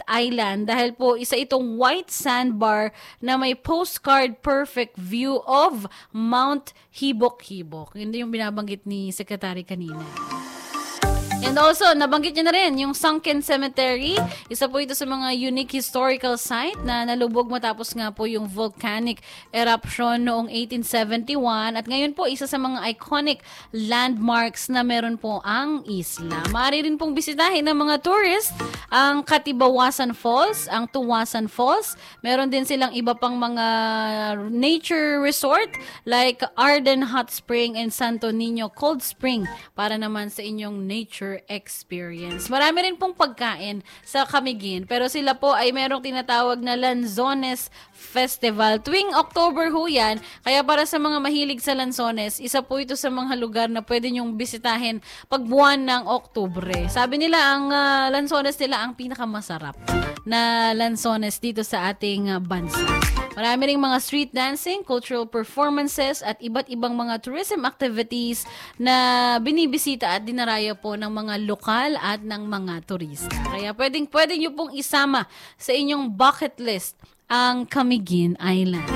Island dahil po isa itong white sandbar na may postcard perfect view of Mount Hibok-Hibok. Yun din yung binabanggit ni Secretary kanina. And also, nabanggit niya na rin yung Sunken Cemetery. Isa po ito sa mga unique historical site na nalubog matapos nga po yung volcanic eruption noong 1871. At ngayon po, isa sa mga iconic landmarks na meron po ang isla. Maaari rin pong bisitahin ng mga tourist ang Katibawasan Falls, ang Tuwasan Falls. Meron din silang iba pang mga nature resort like Arden Hot Spring and Santo Niño Cold Spring para naman sa inyong nature experience. Marami rin pong pagkain sa Camiguin, pero sila po ay merong tinatawag na Lanzones Festival. Tuwing October ho yan, kaya para sa mga mahilig sa Lanzones, isa po ito sa mga lugar na pwede nyong bisitahin pag buwan ng Oktubre. Sabi nila, ang Lanzones nila ang pinakamasarap na Lanzones dito sa ating bansa. Marami ring mga street dancing, cultural performances at iba't ibang mga tourism activities na binibisita at dinaraya po ng mga lokal at ng mga turista. Kaya pwede nyo pong isama sa inyong bucket list ang Camiguin Island.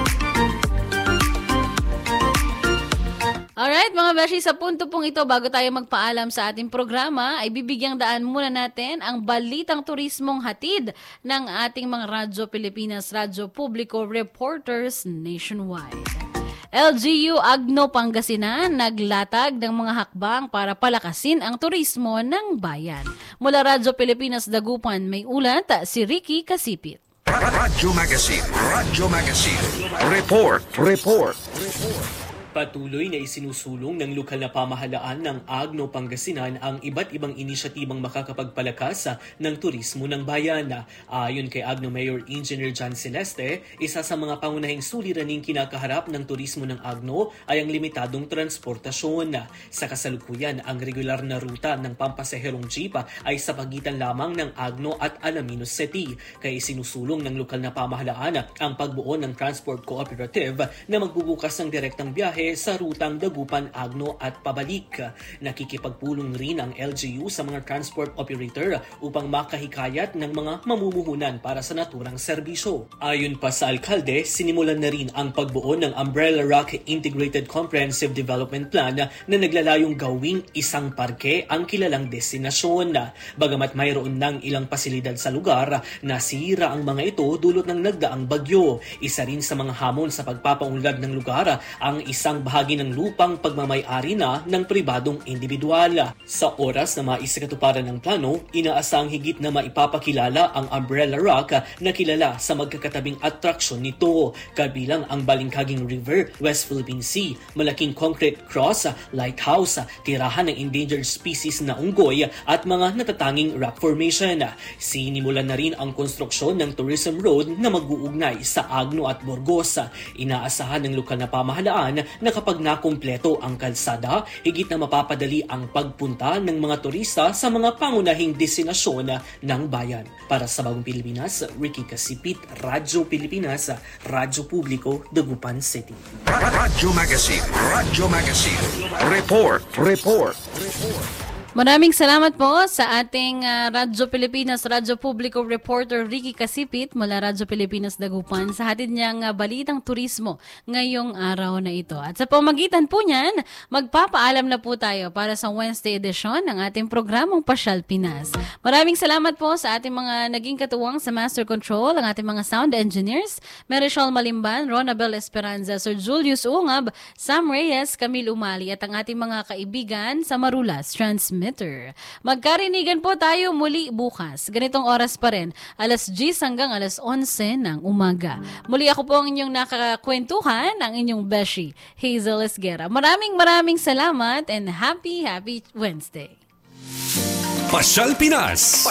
Alright mga beshi, sa punto pong ito, bago tayo magpaalam sa ating programa, ay bibigyang daan muna natin ang balitang turismong hatid ng ating mga Radyo Pilipinas, Radyo Publiko reporters nationwide. LGU Agno Pangasinan naglatag ng mga hakbang para palakasin ang turismo ng bayan. Mula Radyo Pilipinas Dagupan, may ulat si Ricky Kasipit. Radyo Magazine. Report. Patuloy na isinusulong ng lokal na pamahalaan ng Agno Pangasinan ang iba't ibang inisyatibang makakapagpalakas ng turismo ng bayan. Ayon kay Agno Mayor Engineer John Celeste, isa sa mga pangunahing suliraning kinakaharap ng turismo ng Agno ay ang limitadong transportasyon. Sa kasalukuyan, ang regular na ruta ng pampasaherong jeep ay sa pagitan lamang ng Agno at Alaminos City. Kaya isinusulong ng lokal na pamahalaan ang pagbuo ng transport cooperative na magbubukas ng direktang biyahe sa rutang Dagupan, Agno at pabalik. Nakikipagpulong rin ang LGU sa mga transport operator upang makahikayat ng mga mamumuhunan para sa naturang serbisyo. Ayon pa sa alkalde, sinimulan na rin ang pagbuo ng Umbrella Rock Integrated Comprehensive Development Plan na naglalayong gawing isang parke ang kilalang destinasyon. Bagamat mayroon ng ilang pasilidad sa lugar, nasira ang mga ito dulot ng nagdaang bagyo. Isa rin sa mga hamon sa pagpapaunlad ng lugar ang isang bahagi ng lupang pagmamay-ari na ng pribadong individual. Sa oras na maisikatuparan ng plano, inaasang higit na maipapakilala ang Umbrella Rock na kilala sa magkakatabing atraksyon nito, kabilang ang Balingkaging River, West Philippine Sea, malaking concrete cross, lighthouse, tirahan ng endangered species na unggoy at mga natatanging rock formation. Sinimulan na rin ang konstruksyon ng tourism road na mag-uugnay sa Agno at Burgos. Inaasahan ng lokal na pamahalaan na kapag nakumpleto ang kalsada, higit na mapapadali ang pagpunta ng mga turista sa mga pangunahing destinasyon ng bayan. Para sa Bagong Pilipinas, Ricky Kasipit, Radyo Pilipinas, Radyo Publiko, Dagupan City. Radyo Magazine. Report. Maraming salamat po sa ating Radyo Pilipinas, Radyo Publiko reporter Ricky Kasipit mula Radyo Pilipinas Dagupan sa hatid niyang balitang turismo ngayong araw na ito. At sa pamagitan po niyan, magpapaalam na po tayo para sa Wednesday edition ng ating programang Pasyal Pinas. Maraming salamat po sa ating mga naging katuwang sa Master Control, ang ating mga sound engineers, Marichol Malimban, Ronabel Esperanza, Sir Julius Ungab, Sam Reyes, Camille Umali at ang ating mga kaibigan sa Marulas Transmitter. Magkarinigan po tayo muli bukas. Ganitong oras pa rin, alas 10 hanggang alas 11 ng umaga. Muli ako po ang inyong nakakakwentuhan, ang inyong beshi, Hazel Esguera. Maraming salamat and happy Wednesday. Pasyal Pinas.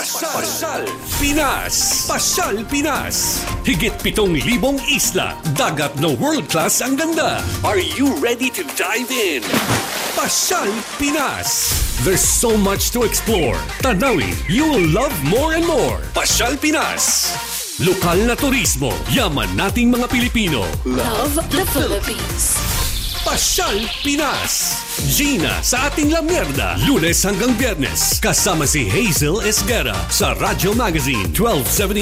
Pasyal Pinas. Higit 7,000 isla, dagat na world-class ang ganda. Are you ready to dive in? Pasyal Pinas. There's so much to explore. Tanawin, you will love more and more. Pasyal Pinas. Lokal na turismo, yaman nating mga Pilipino. Love the Philippines. Pasyal Pinas. Gina sa ating La Mierda, Lunes hanggang Biyernes. Kasama si Hazel Esguera sa Radyo Magazine 1270.